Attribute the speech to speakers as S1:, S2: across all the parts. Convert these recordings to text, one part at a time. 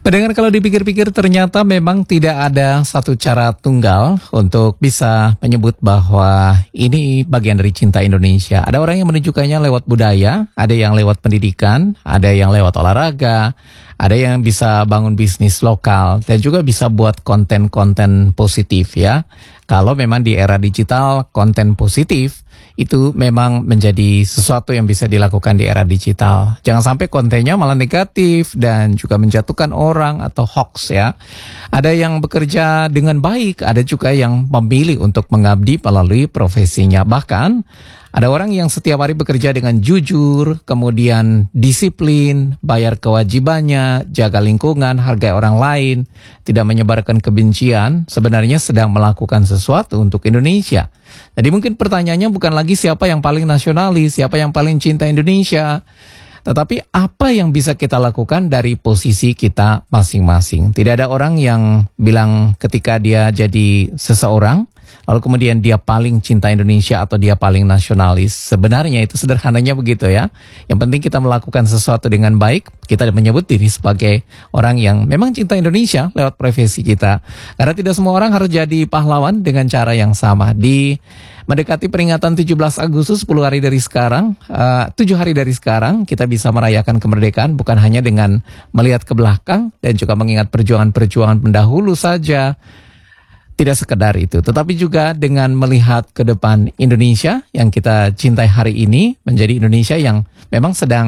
S1: Pendengar, kalau dipikir-pikir ternyata memang tidak ada satu cara tunggal untuk bisa menyebut bahwa ini bagian dari cinta Indonesia. Ada orang yang menunjukkannya lewat budaya, ada yang lewat pendidikan, ada yang lewat olahraga, ada yang bisa bangun bisnis lokal, dan juga bisa buat konten-konten positif ya. Kalau memang di era digital, konten positif itu memang menjadi sesuatu yang bisa dilakukan di era digital. Jangan sampai kontennya malah negatif dan juga menjatuhkan orang atau hoax ya. Ada yang bekerja dengan baik, ada juga yang memilih untuk mengabdi melalui profesinya. Bahkan ada orang yang setiap hari bekerja dengan jujur, kemudian disiplin, bayar kewajibannya, jaga lingkungan, hargai orang lain, tidak menyebarkan kebencian, sebenarnya sedang melakukan sesuatu untuk Indonesia. Jadi mungkin pertanyaannya bukan lagi siapa yang paling nasionalis, siapa yang paling cinta Indonesia, tetapi apa yang bisa kita lakukan dari posisi kita masing-masing. Tidak ada orang yang bilang ketika dia jadi seseorang, lalu kemudian dia paling cinta Indonesia atau dia paling nasionalis. Sebenarnya itu sederhananya begitu ya. Yang penting kita melakukan sesuatu dengan baik. Kita menyebut diri sebagai orang yang memang cinta Indonesia lewat profesi kita. Karena tidak semua orang harus jadi pahlawan dengan cara yang sama. Di mendekati peringatan 17 Agustus 10 hari dari sekarang, 7 hari dari sekarang kita bisa merayakan kemerdekaan bukan hanya dengan melihat ke belakang dan juga mengingat perjuangan-perjuangan pendahulu saja. Tidak sekedar itu, tetapi juga dengan melihat ke depan Indonesia yang kita cintai hari ini menjadi Indonesia yang memang sedang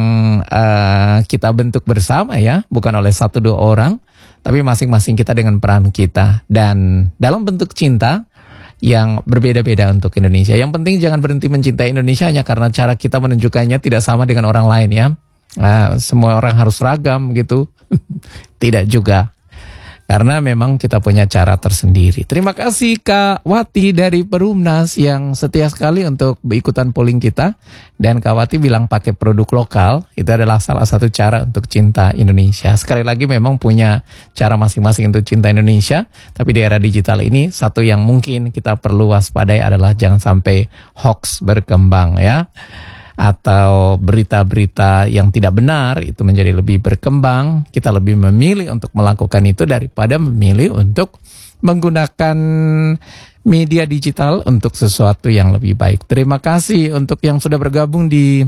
S1: kita bentuk bersama ya, bukan oleh satu dua orang, tapi masing-masing kita dengan peran kita dan dalam bentuk cinta yang berbeda-beda untuk Indonesia. Yang penting jangan berhenti mencintai Indonesia hanya karena cara kita menunjukkannya tidak sama dengan orang lain ya. Semua orang harus seragam gitu, tidak juga. Karena memang kita punya cara tersendiri. Terima kasih Kak Wati dari Perumnas yang setia sekali untuk ikutan polling kita. Dan Kak Wati bilang pakai produk lokal, itu adalah salah satu cara untuk cinta Indonesia. Sekali lagi memang punya cara masing-masing untuk cinta Indonesia. Tapi di era digital ini, satu yang mungkin kita perlu waspadai adalah jangan sampai hoax berkembang ya. Atau berita-berita yang tidak benar itu menjadi lebih berkembang. Kita lebih memilih untuk melakukan itu daripada memilih untuk menggunakan media digital untuk sesuatu yang lebih baik. Terima kasih untuk yang sudah bergabung di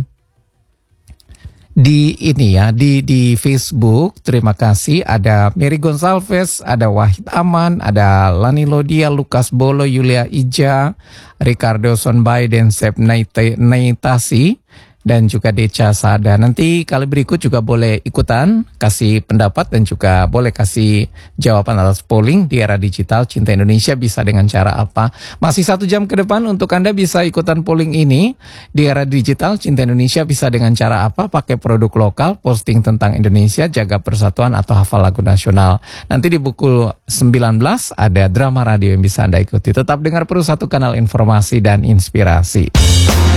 S1: ini ya, di Facebook. Terima kasih. Ada Mary Gonsalves, ada Wahid Aman, ada Lani Lodia, Lukas Bolo, Yulia Ija, Ricardo Sonbay, dan Sep Naitasi, dan juga Deca Sada. Nanti kali berikut juga boleh ikutan, kasih pendapat dan juga boleh kasih jawaban atas polling di era digital cinta Indonesia bisa dengan cara apa. Masih 1 jam ke depan untuk Anda bisa ikutan polling ini di era digital cinta Indonesia bisa dengan cara apa, pakai produk lokal, posting tentang Indonesia, jaga persatuan atau hafal lagu nasional. Nanti di pukul 19 ada drama radio yang bisa Anda ikuti. Tetap dengar Pro 1 kanal informasi dan inspirasi.